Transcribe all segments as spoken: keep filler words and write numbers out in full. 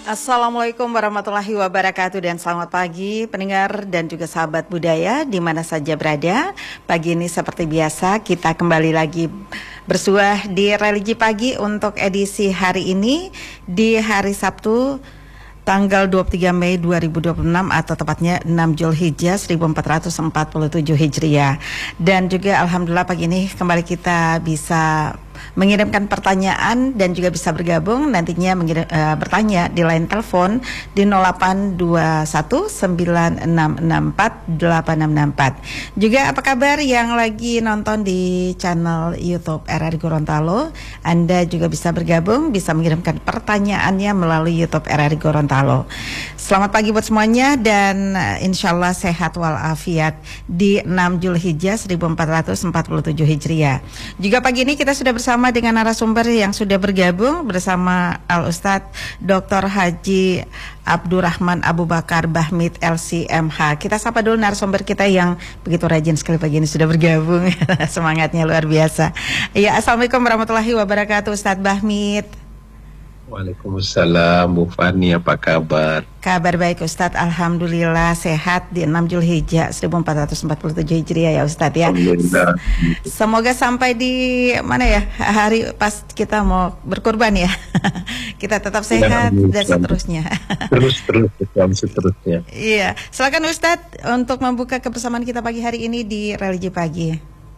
Assalamualaikum warahmatullahi wabarakatuh dan selamat pagi pendengar dan juga sahabat budaya di mana saja berada. Pagi ini seperti biasa kita kembali lagi bersuah di Religi Pagi untuk edisi hari ini di hari Sabtu tanggal dua puluh tiga Mei dua ribu dua puluh enam atau tepatnya enam Zulhijjah seribu empat ratus empat puluh tujuh Hijriah. Dan juga alhamdulillah pagi ini kembali kita bisa mengirimkan pertanyaan dan juga bisa bergabung nantinya mengirim, uh, bertanya di line telepon di nol delapan dua satu sembilan enam enam empat delapan enam enam empat. Juga apa kabar yang lagi nonton di channel YouTube R R I Gorontalo? Anda juga bisa bergabung, bisa mengirimkan pertanyaannya melalui YouTube R R I Gorontalo. Selamat pagi buat semuanya dan uh, insya Allah sehat walafiat di enam Zulhijjah seribu empat ratus empat puluh tujuh Hijriah. Juga pagi ini kita sudah bersama dengan narasumber yang sudah bergabung bersama Al Ustadz Doktor Haji Abdurrahman Abu Bakar Bahmid L C M H. Kita sapa dulu narasumber kita yang begitu rajin sekali pagi ini sudah bergabung. Semangatnya luar biasa. Ya, assalamualaikum warahmatullahi wabarakatuh Ustadz Bahmid. Waalaikumsalam Bu Fani, apa kabar? Kabar baik Ustadz, alhamdulillah sehat di enam Zulhijjah seribu empat ratus empat puluh tujuh Hijriah ya Ustadz ya. Alhamdulillah. Semoga sampai di mana ya hari pas kita mau berkurban ya. Kita tetap sehat ya, dan seterusnya. Terus terus terus seterusnya. Iya, silakan Ustadz untuk membuka kebersamaan kita pagi hari ini di Religi Pagi.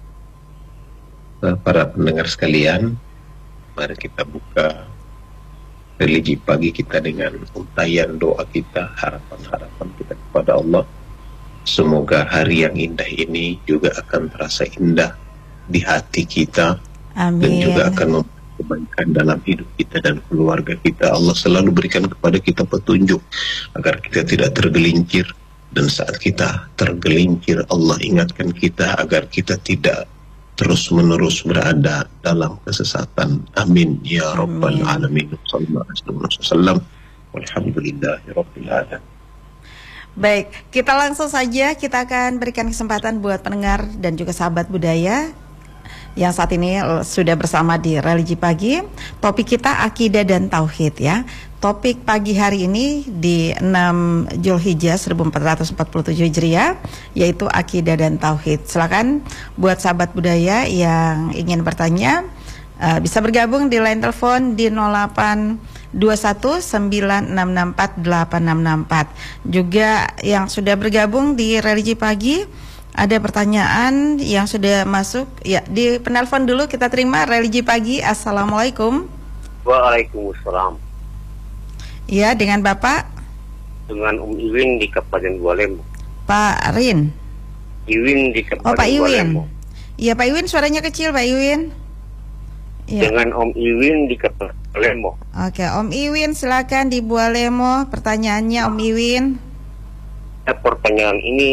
Nah, para pendengar sekalian, mari kita buka Religi Pagi kita dengan untayan doa kita, harapan-harapan kita kepada Allah. Semoga hari yang indah ini juga akan terasa indah di hati kita. Amin. Dan juga akan memberikan kebaikan dalam hidup kita dan keluarga kita. Allah selalu berikan kepada kita petunjuk agar kita tidak tergelincir, dan saat kita tergelincir Allah ingatkan kita agar kita tidak terus menerus berada dalam kesesatan. Amin ya rabbal alamin. Sallallahu alaihi wasallam. Walhamdulillahirabbil alamin. Baik, kita langsung saja kita akan berikan kesempatan buat pendengar dan juga sahabat budaya yang saat ini sudah bersama di Religi Pagi. Topik kita akidah dan tauhid ya. Topik pagi hari ini di enam Zulhijjah seribu empat ratus empat puluh tujuh Hijriah yaitu akidah dan tauhid. Silakan buat sahabat budaya yang ingin bertanya uh, bisa bergabung di line telepon di nol delapan dua satu sembilan enam enam empat delapan enam enam empat. Juga yang sudah bergabung di Religi Pagi, ada pertanyaan yang sudah masuk ya, di penelpon dulu kita terima. Religi Pagi, assalamualaikum. Waalaikumsalam. Ya, dengan Bapak? Dengan Um Iwin di Kabupaten Bualemo. Pak Rin? Iwin di Kabupaten Oh, Pak Iwin. Bualemo. Iya, Pak Iwin, suaranya kecil, Pak Iwin. Ya. Dengan Om Iwin di Kabupaten Bualemo. Oke, Om Iwin silakan di Bualemo. Pertanyaannya Om Iwin. Pertanyaan ini,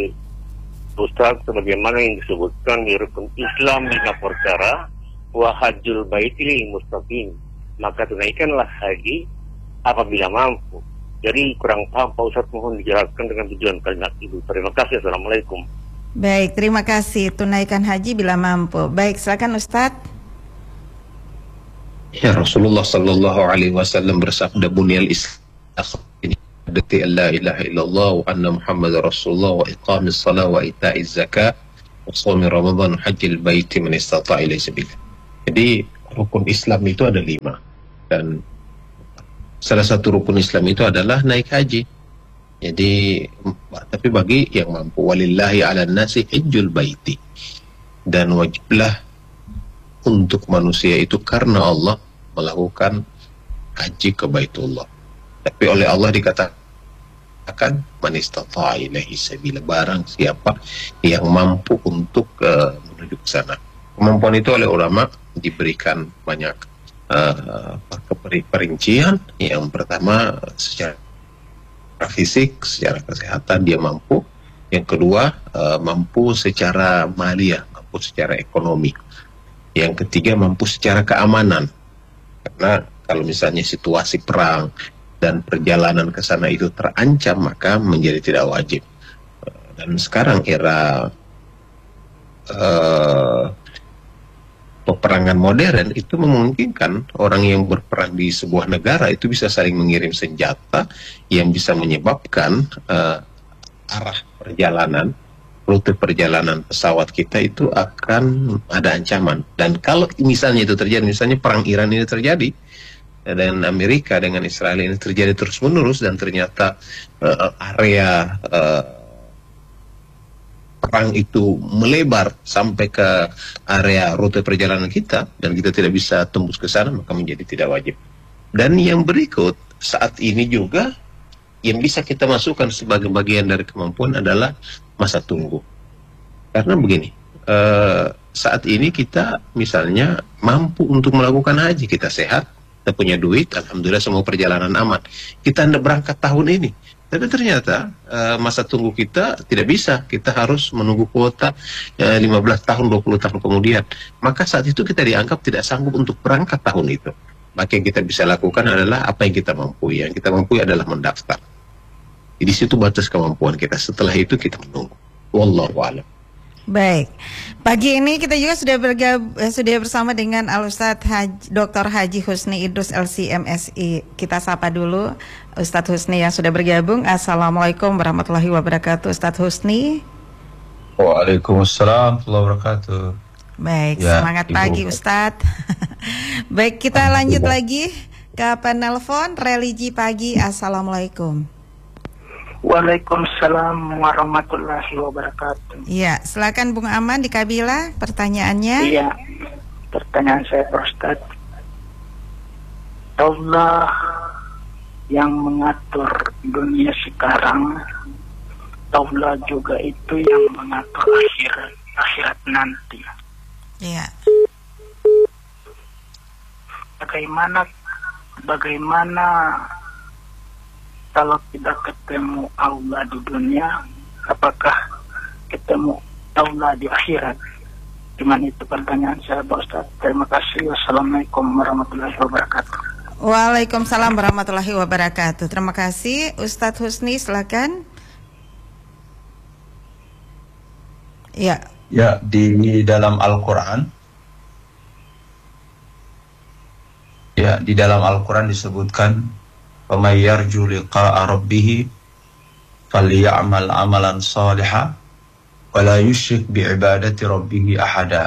Ustaz, sebagaimana yang disebutkan di rukun Islam lima perkara, wa hajjul baitil mustaqim, maka tunaikanlah haji apabila mampu. Jadi kurang paham Pak Ustaz, mohon dijelaskan dengan tujuan kalimat itu. Terima kasih. Assalamualaikum. Baik, terima kasih. Tunaikan haji bila mampu. Baik, silakan Ustaz. Ya, Rasulullah sallallahu alaihi wasallam bersabda, bunyal Islam adati la ilaha illallah wa anna Muhammadar Rasulullah wa iqamis salat wa ita'iz zakat wa shaumi Ramadan hajjil baiti man istata'a ilaihi sabila. Jadi rukun Islam itu ada lima, dan salah satu rukun Islam itu adalah naik haji. Jadi tapi bagi yang mampu, walillahi 'alan nasi hajjul baiti, dan wajiblah untuk manusia itu karena Allah melakukan haji ke Baitullah. Tapi oleh Allah dikatakan man istata'a ilaihi sabila, barang siapa yang mampu untuk uh, menuju ke sana. Kemampuan itu oleh ulama diberikan banyak uh, perincian. Yang pertama secara fisik, secara kesehatan dia mampu. Yang kedua uh, mampu secara maliyah, mampu secara ekonomi. Yang ketiga mampu secara keamanan, karena kalau misalnya situasi perang dan perjalanan ke sana itu terancam, maka menjadi tidak wajib. Dan sekarang era uh, peperangan modern itu memungkinkan orang yang berperang di sebuah negara itu bisa saling mengirim senjata yang bisa menyebabkan uh, arah perjalanan, rute perjalanan pesawat kita itu akan ada ancaman. Dan kalau misalnya itu terjadi, misalnya perang Iran ini terjadi dan Amerika dengan Israel ini terjadi terus-menerus, dan ternyata uh, area uh, perang itu melebar sampai ke area rute perjalanan kita dan kita tidak bisa tembus ke sana, maka menjadi tidak wajib. Dan yang berikut, saat ini juga yang bisa kita masukkan sebagai bagian dari kemampuan adalah masa tunggu. Karena begini, uh, saat ini kita misalnya mampu untuk melakukan haji, kita sehat, kita punya duit, alhamdulillah semua perjalanan aman. Kita hendak berangkat tahun ini, tapi ternyata uh, masa tunggu kita tidak bisa, kita harus menunggu kuota uh, lima belas tahun, dua puluh tahun kemudian. Maka saat itu kita dianggap tidak sanggup untuk berangkat tahun itu. Maka yang kita bisa lakukan adalah apa yang kita mampu. Yang kita mampu adalah mendaftar. Di situ batas kemampuan kita. Setelah itu kita menunggu. Wallahu a'lam. Baik, pagi ini kita juga sudah bergab, sudah bersama dengan Al-Ustadz Haji, Doktor Haji Husni Idrus L C M S I. Kita sapa dulu Ustadz Husni yang sudah bergabung. Assalamualaikum warahmatullahi wabarakatuh, Ustadz Husni. Waalaikumsalam warahmatullahi wabarakatuh. Baik, ya, semangat Ibu. pagi Ustadz. Baik, kita lanjut lagi ke penelpon religi pagi. Assalamualaikum. Waalaikumsalam warahmatullahi wabarakatuh. Iya, silakan Bung Aman di Kabila, pertanyaannya. Iya, pertanyaan saya Pak Ustadz. Allah yang mengatur dunia sekarang, Allah juga itu yang mengatur akhirat, akhirat nanti. Iya. Bagaimana, bagaimana kalau tidak ketemu Allah di dunia, apakah ketemu Allah di akhirat? Cuman itu pertanyaan saya Pak Ustadz. Terima kasih. Wassalamualaikum warahmatullahi wabarakatuh. Waalaikumsalam warahmatullahi wabarakatuh. Terima kasih Ustadz Husni, silakan. Ya. Ya, di dalam Al-Quran, ya di dalam Al-Quran disebutkan, وَمَنْ يَرْجُو لِقَاءَ رَبِّهِ فَلْيَعْمَلْ عَمَلًا صَالِحًا وَلَا يُشْرِكْ بِعِبَادَةِ رَبِّهِ أَحَدًا.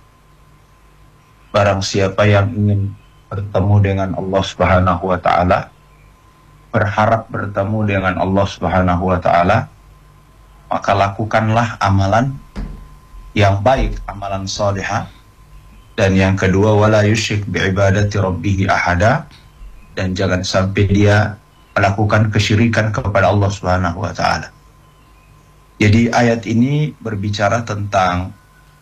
Barang siapa yang ingin bertemu dengan Allah Subhanahu wa Ta'ala, berharap bertemu dengan Allah Subhanahu wa Ta'ala, maka lakukanlah amalan yang baik, amalan salihah. Dan yang kedua, wala yusyrik bi'ibadati rabbih ahada, dan jangan sampai dia melakukan kesyirikan kepada Allah Subhanahu wa Ta'ala. Jadi ayat ini berbicara tentang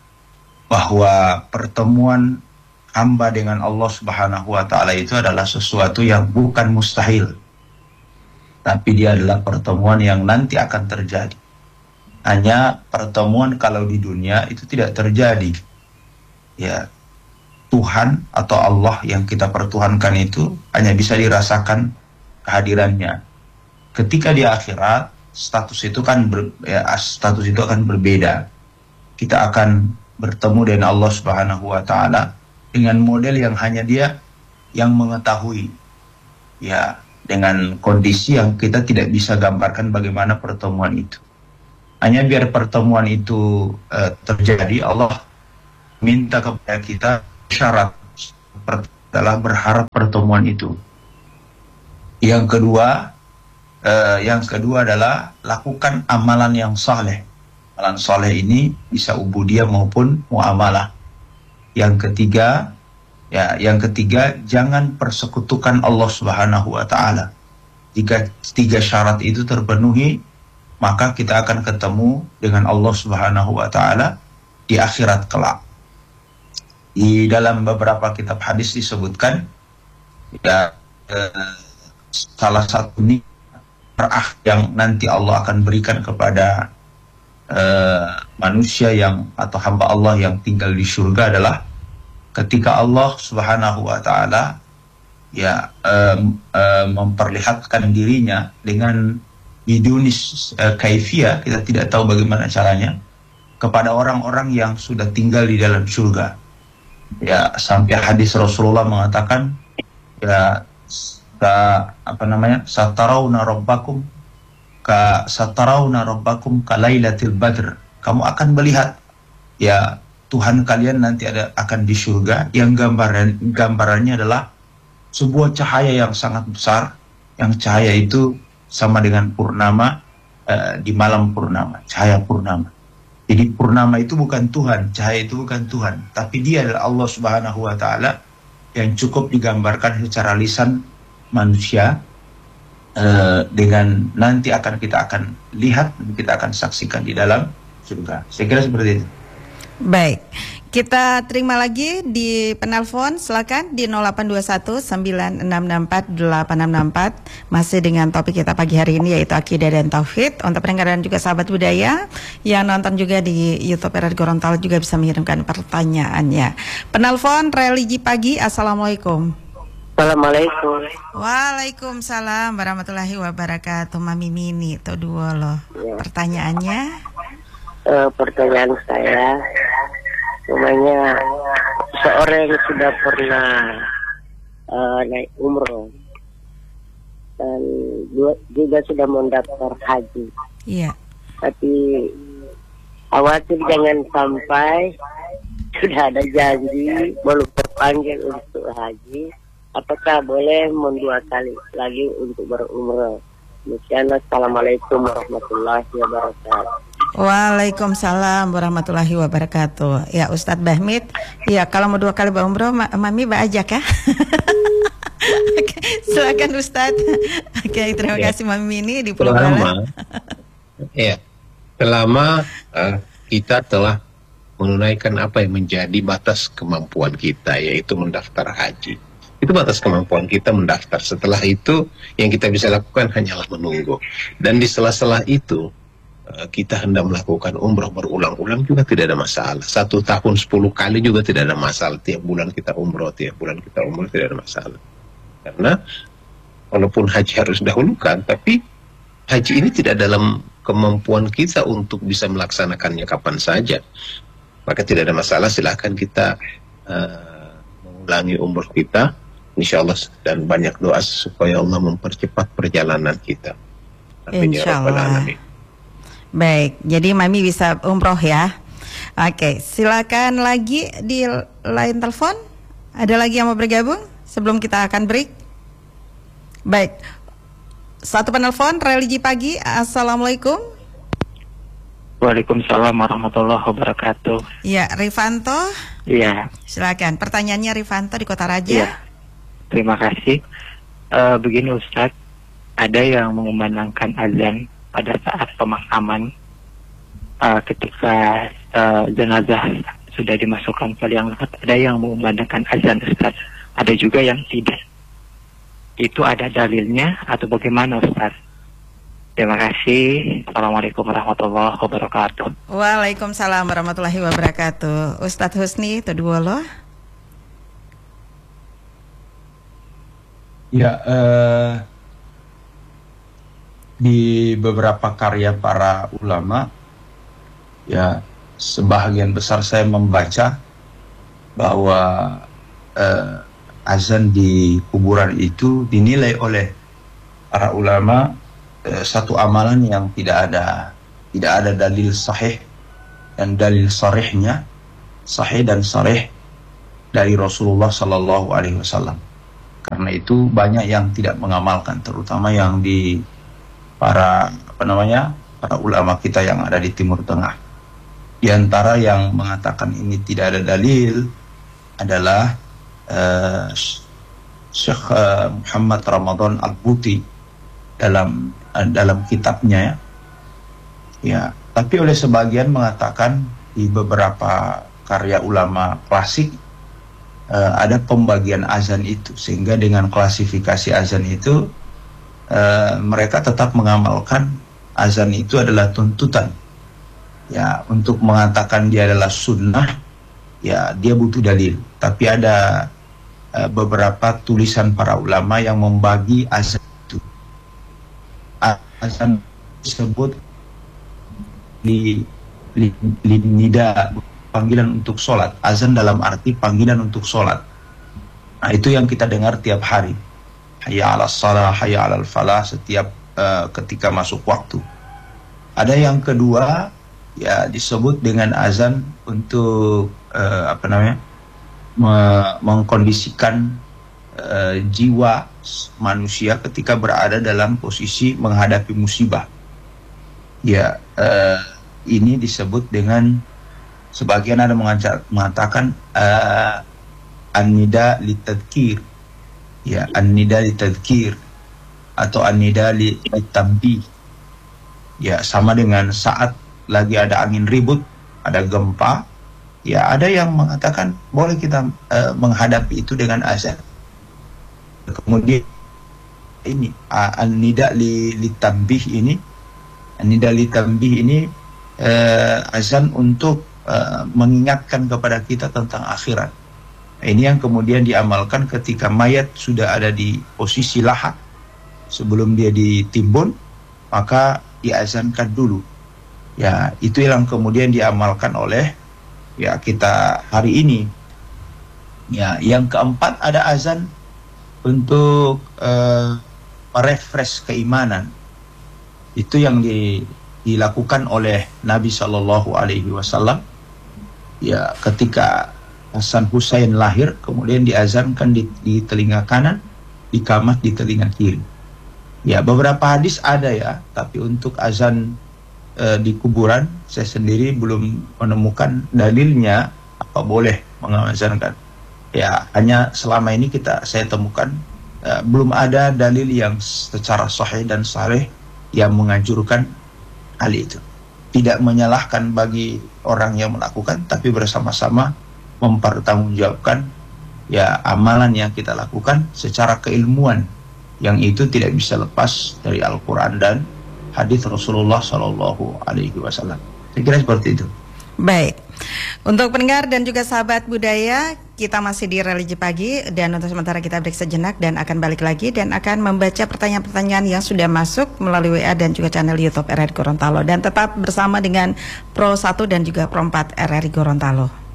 bahwa pertemuan hamba dengan Allah Subhanahu wa Ta'ala itu adalah sesuatu yang bukan mustahil, tapi dia adalah pertemuan yang nanti akan terjadi. Hanya pertemuan kalau di dunia itu tidak terjadi. Ya, Tuhan atau Allah yang kita pertuhankan itu hanya bisa dirasakan kehadirannya. Ketika di akhirat, status itu kan ber, ya, status itu akan berbeda. Kita akan bertemu dengan Allah Subhanahu wa Ta'ala dengan model yang hanya Dia yang mengetahui. Ya, dengan kondisi yang kita tidak bisa gambarkan bagaimana pertemuan itu. Hanya biar pertemuan itu uh, terjadi, Allah minta kepada kita syarat adalah berharap pertemuan itu. Yang kedua, eh, yang kedua adalah lakukan amalan yang saleh. Amalan saleh ini bisa ubudiyah maupun muamalah. Yang ketiga, ya, yang ketiga jangan persekutukan Allah Subhanahu wa Ta'ala. Jika tiga syarat itu terpenuhi, maka kita akan ketemu dengan Allah Subhanahu wa Ta'ala di akhirat kelak. Di dalam beberapa kitab hadis disebutkan, ya, eh, salah satu nikmat yang nanti Allah akan berikan kepada eh, manusia yang atau hamba Allah yang tinggal di surga adalah ketika Allah Subhanahu wa Ta'ala ya eh, eh, memperlihatkan dirinya dengan bidunis eh, kaifiyah, kita tidak tahu bagaimana caranya, kepada orang-orang yang sudah tinggal di dalam surga. Ya, sampai hadis Rasulullah mengatakan, ya, ka, apa namanya, satarawna rabbakum ka satarawna rabbakum kalailatil badr. Kamu akan melihat ya Tuhan kalian nanti ada akan di surga yang gambaran gambarannya adalah sebuah cahaya yang sangat besar, yang cahaya itu sama dengan purnama uh, di malam purnama, cahaya purnama. Jadi purnama itu bukan Tuhan, cahaya itu bukan Tuhan, tapi dia adalah Allah Subhanahu wa taala yang cukup digambarkan secara lisan manusia uh, dengan nanti akan kita akan lihat, kita akan saksikan di dalam surga. Saya kira seperti itu. Baik, kita terima lagi di penelpon, silakan di nol delapan dua satu sembilan enam enam empat delapan enam enam empat. Masih dengan topik kita pagi hari ini yaitu akidah dan tauhid. Untuk pendengar dan juga sahabat budaya yang nonton juga di YouTube R R I Gorontalo juga bisa mengirimkan pertanyaannya. Penelpon religi pagi, assalamualaikum. Assalamualaikum. Waalaikumsalam warahmatullahi wabarakatuh. Mami Mini itu dua loh. Ya. Pertanyaannya? Uh, pertanyaan saya, namanya seorang yang sudah pernah uh, naik umroh dan juga sudah mendaftar haji. Iya. Tapi khawatir jangan sampai sudah ada janji belum terpanggil untuk haji, apakah boleh mendua kali lagi untuk berumrah? Demikian, assalamualaikum warahmatullahi wabarakatuh. Waalaikumsalam warahmatullahi wabarakatuh. Ya Ustadz Bahmid, ya kalau mau dua kali berumrah, ma Mami ajak ya. Oke, silakan Ustadz. Oke, terima ya. kasih Mami ini di Pulau Bala. Ya, selama uh, kita telah menunaikan apa yang menjadi batas kemampuan kita, yaitu mendaftar haji. Itu batas kemampuan kita mendaftar. Setelah itu yang kita bisa lakukan hanyalah menunggu. Dan di sela-sela itu kita hendak melakukan umroh berulang-ulang juga tidak ada masalah. Satu tahun sepuluh kali juga tidak ada masalah. Tiap bulan kita umroh, tiap bulan kita umroh tidak ada masalah. Karena walaupun haji harus dahulukan, tapi haji ini tidak dalam kemampuan kita untuk bisa melaksanakannya kapan saja. Maka tidak ada masalah, silahkan kita uh, mengulangi umroh kita, insya Allah, dan banyak doa supaya Allah mempercepat perjalanan kita. Amin ya rabbal alamin. Baik, jadi Mami bisa umroh ya. Oke, silakan lagi di line telepon. Ada lagi yang mau bergabung sebelum kita akan break? Baik, satu penelpon religi pagi. Assalamualaikum. Waalaikumsalam warahmatullahi wabarakatuh. Ya, Rifanto. Iya. Silakan. Pertanyaannya Rifanto di Kota Raja. Iya. Terima kasih. Uh, begini Ustadz, ada yang mengumandangkan azan pada saat pemakaman uh, ketika uh, jenazah sudah dimasukkan ke liang lahat. Ada yang mengumandangkan azan Ustaz, ada juga yang tidak. Itu ada dalilnya atau bagaimana Ustaz? Terima kasih. Assalamualaikum warahmatullahi wabarakatuh. Waalaikumsalam warahmatullahi wabarakatuh. Ustadz Husni itu dua loh. Ya, uh... di beberapa karya para ulama, ya sebahagian besar saya membaca bahwa eh, azan di kuburan itu dinilai oleh para ulama eh, satu amalan yang tidak ada tidak ada dalil sahih dan dalil sarihnya, sahih dan sarih dari Rasulullah Sallallahu Alaihi Wasallam. Karena itu banyak yang tidak mengamalkan, terutama yang di para apa namanya para ulama kita yang ada di Timur Tengah. Di antara yang mengatakan ini tidak ada dalil adalah uh, Syekh uh, Muhammad Ramadan Al-Buti dalam uh, dalam kitabnya ya. Ya, tapi oleh sebagian mengatakan di beberapa karya ulama klasik uh, ada pembagian azan itu, sehingga dengan klasifikasi azan itu Uh, mereka tetap mengamalkan azan itu adalah tuntutan. Ya, untuk mengatakan dia adalah sunnah, ya dia butuh dalil. Tapi ada uh, beberapa tulisan para ulama yang membagi azan itu. Azan tersebut di, di, di nida panggilan untuk sholat. Azan dalam arti panggilan untuk sholat. Nah, itu yang kita dengar tiap hari. Hayya 'alas shalah, hayya 'alal falah setiap uh, ketika masuk waktu. Ada yang kedua, ya disebut dengan azan untuk uh, apa namanya? Me- mengkondisikan uh, jiwa manusia ketika berada dalam posisi menghadapi musibah. Ya, uh, ini disebut dengan, sebagian ada mengatakan uh, an-nida litadhkir, ya an-nida litadhkir atau an-nida litanbih. Ya, sama dengan saat lagi ada angin ribut, ada gempa. Ya, ada yang mengatakan boleh kita uh, menghadapi itu dengan azan. Kemudian ini uh, an-nida litanbih ini, an-nida litanbih ini uh, azan untuk uh, mengingatkan kepada kita tentang akhirat. Ini yang kemudian diamalkan ketika mayat sudah ada di posisi lahat, sebelum dia ditimbun, maka diazankan dulu. Ya, itu yang kemudian diamalkan oleh ya kita hari ini. Ya, yang keempat ada azan untuk uh, merefresh keimanan. Itu yang di, dilakukan oleh Nabi Shallallahu Alaihi Wasallam. Ya, ketika Hasan Husain lahir, kemudian diazankan di, di telinga kanan, dikamat di telinga kiri. Ya, beberapa hadis ada ya, tapi untuk azan e, di kuburan saya sendiri belum menemukan dalilnya apa boleh mengazankan. Ya, hanya selama ini kita saya temukan e, belum ada dalil yang secara sahih dan sharih yang menganjurkan hal itu. Tidak menyalahkan bagi orang yang melakukan, tapi bersama-sama mempertanggungjawabkan ya amalan yang kita lakukan secara keilmuan, yang itu tidak bisa lepas dari Al-Quran dan hadis Rasulullah Shallallahu Alaihi Wasallam. Saya kira seperti itu. Baik, untuk pendengar dan juga sahabat budaya, kita masih di Religi Pagi, dan untuk sementara kita break sejenak dan akan balik lagi dan akan membaca pertanyaan-pertanyaan yang sudah masuk melalui W A dan juga channel YouTube R R I Gorontalo, dan tetap bersama dengan Pro satu dan juga Pro empat R R I Gorontalo.